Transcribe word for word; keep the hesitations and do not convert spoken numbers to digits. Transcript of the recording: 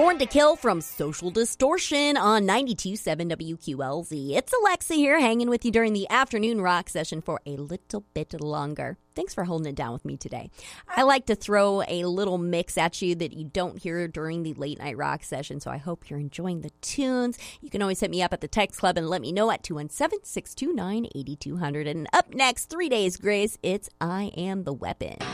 Born to Kill from Social Distortion on ninety-two point seven W Q L Z. It's Alexa here, hanging with you during the afternoon rock session for a little bit longer. Thanks for holding it down with me today. I like to throw a little mix at you that you don't hear during the late night rock session, so I hope you're enjoying the tunes. You can always hit me up at the text club and let me know at two one seven, six two nine, eight two zero zero. And up next, Three Days Grace, it's I Am the Weapon.